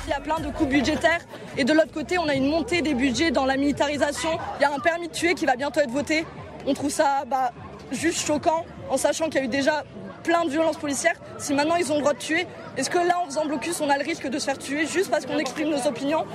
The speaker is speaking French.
Il y a plein de coupes budgétaires et de l'autre côté, on a une montée des budgets dans la militarisation. Il y a un permis de tuer qui va bientôt être voté. On trouve ça juste choquant en sachant qu'il y a eu déjà plein de violences policières. Si maintenant ils ont le droit de tuer, est-ce que là, en faisant blocus, on a le risque de se faire tuer juste parce qu'on exprime nos opinions ?